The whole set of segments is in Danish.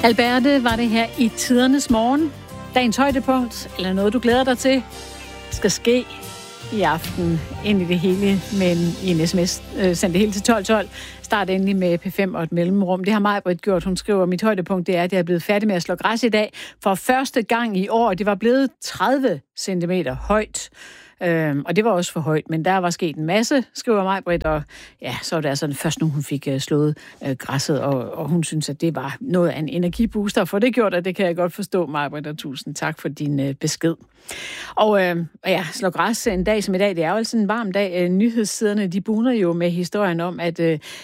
Alberte var det her i tidernes morgen. Dagens højdepunkt, eller noget du glæder dig til, skal ske i aften ind i det hele, men i en sms sendt det hele til 1212. Start endelig med P5 og et mellemrum. Det har Maj-Britt gjort. Hun skriver, mit højdepunkt det er, at jeg er blevet færdig med at slå græs i dag. For første gang i år, det var blevet 30 centimeter højt. Og det var også for højt, men der var sket en masse, skriver Maj-Britt, og ja, så var det altså først nu, hun fik slået græsset, og hun synes, at det var noget af en energibooster, for det gjorde det kan jeg godt forstå, Maj-Britt, og tusind tak for din besked. Og ja, slå græs en dag som i dag, det er jo altså en varm dag. Nyhedssiderne, de buner jo med historien om, at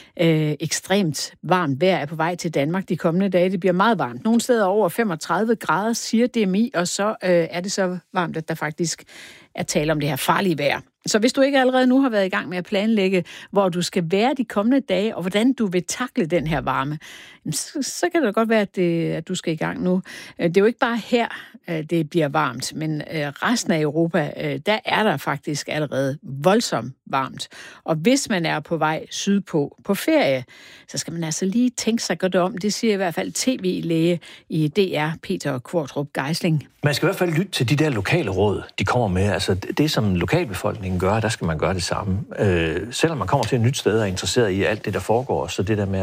ekstremt varmt vejr er på vej til Danmark de kommende dage. Det bliver meget varmt. Nogle steder over 35 grader, siger DMI, og så er det så varmt, at der faktisk er tale om det her farlige vejr. Så hvis du ikke allerede nu har været i gang med at planlægge, hvor du skal være de kommende dage, og hvordan du vil takle den her varme, så kan det godt være, at du skal i gang nu. Det er jo ikke bare her, det bliver varmt, men resten af Europa, der er der faktisk allerede voldsomt varmt. Og hvis man er på vej sydpå på ferie, så skal man altså lige tænke sig godt om. Det siger i hvert fald tv-læge i DR, Peter Qvortrup Geisling. Man skal i hvert fald lytte til de der lokale råd, de kommer med. Altså det, som lokalbefolkningen gør, der skal man gøre det samme. Selvom man kommer til et nyt sted og er interesseret i alt det, der foregår, så det der med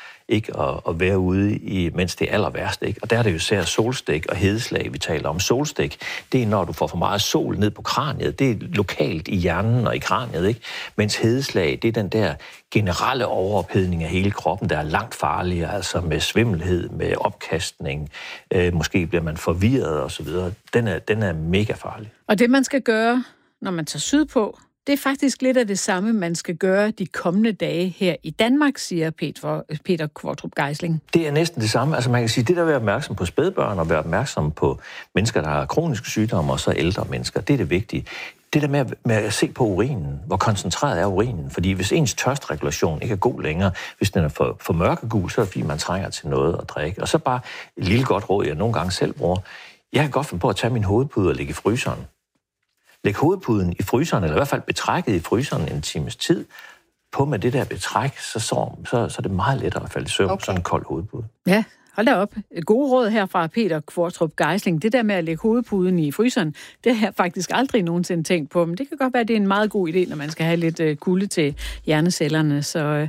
at være ude, mens det er aller værst, ikke? Og der er det jo især solstik og hedeslag, vi taler om. Solstik, det er, når du får for meget sol ned på kraniet. Det er lokalt i hjernen og i kraniet, ikke? Mens hedeslag, det er den der generelle overophedning af hele kroppen, der er langt farligere, altså med svimmelhed, med opkastning, måske bliver man forvirret osv. Den er mega farlig. Og det, man skal gøre, når man tager sydpå, det er faktisk lidt af det samme, man skal gøre de kommende dage her i Danmark, siger Peter Qvortrup Geisling. Det er næsten det samme. Altså man kan sige, det der at være opmærksom på spædbørn og være opmærksom på mennesker, der har kroniske sygdomme og så ældre mennesker, det er det vigtige. Det der med at se på urinen, hvor koncentreret er urinen, fordi hvis ens tørstregulation ikke er god længere, hvis den er for mørkegul, så er det fordi, man trænger til noget at drikke. Og så bare et lille godt råd, jeg nogle gange selv bruger. Jeg kan godt finde på at tage min hovedpude og lægge i fryseren. Læg hovedpuden i fryseren, eller i hvert fald betrækket i fryseren en times tid. På med det der betræk, så er det meget lettere at falde i søvn, sådan en kold hovedpude. Ja, hold da op. Et gode råd her fra Peter Qvortrup Geisling. Det der med at lægge hovedpuden i fryseren, det har jeg faktisk aldrig nogensinde tænkt på. Men det kan godt være, at det er en meget god idé, når man skal have lidt kulde til hjernecellerne. Så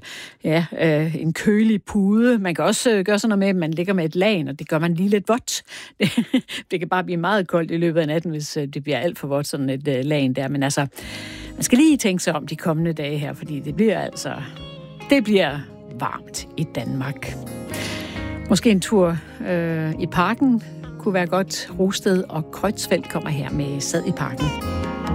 en kølig pude. Man kan også gøre sådan noget med, at man ligger med et lagen, og det gør man lige lidt vådt. Det kan bare blive meget koldt i løbet af natten, hvis det bliver alt for vådt, sådan et lagen der. Men altså, man skal lige tænke sig om de kommende dage her, fordi det bliver varmt i Danmark. Måske en tur i parken kunne være godt. Rosted og Kreutzfeldt kommer her med Sad i parken.